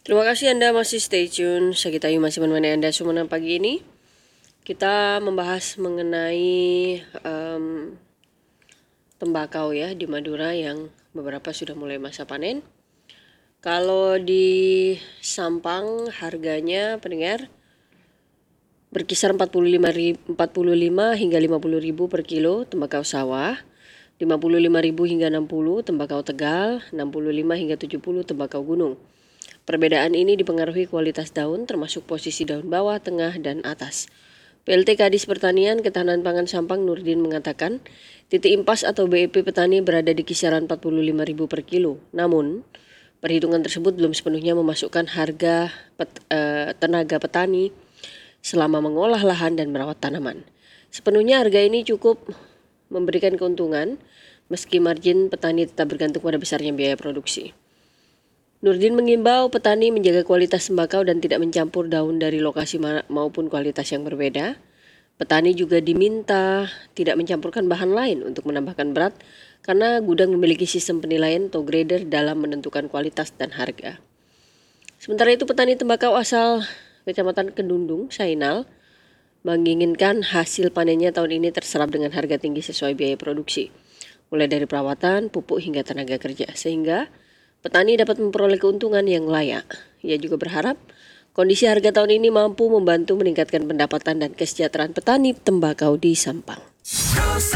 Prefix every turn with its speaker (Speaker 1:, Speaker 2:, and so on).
Speaker 1: Terima kasih Anda masih stay tune. Saya masih menemani Anda semua pagi ini. Kita membahas mengenai tembakau ya di Madura yang beberapa sudah mulai masa panen. Kalau di Sampang harganya pendengar berkisar 45 hingga 50 ribu per kilo tembakau sawah, 55 ribu hingga 60 tembakau Tegal, 65 hingga 70 tembakau gunung. Perbedaan ini dipengaruhi kualitas daun termasuk posisi daun bawah, tengah, dan atas. PLT Kadis Pertanian Ketahanan Pangan Sampang Nurdin mengatakan, titik impas atau BEP petani berada di kisaran 45 ribu per kilo. Namun, perhitungan tersebut belum sepenuhnya memasukkan harga tenaga petani selama mengolah lahan dan merawat tanaman. Sepenuhnya harga ini cukup memberikan keuntungan meski margin petani tetap bergantung pada besarnya biaya produksi. Nurdin mengimbau petani menjaga kualitas tembakau dan tidak mencampur daun dari lokasi maupun kualitas yang berbeda. Petani juga diminta tidak mencampurkan bahan lain untuk menambahkan berat karena gudang memiliki sistem penilaian atau grader dalam menentukan kualitas dan harga. Sementara itu petani tembakau asal Kecamatan Kedundung, Sainal, menginginkan hasil panennya tahun ini terserap dengan harga tinggi sesuai biaya produksi, mulai dari perawatan, pupuk hingga tenaga kerja, sehingga petani dapat memperoleh keuntungan yang layak. Ia juga berharap kondisi harga tahun ini mampu membantu meningkatkan pendapatan dan kesejahteraan petani tembakau di Sampang.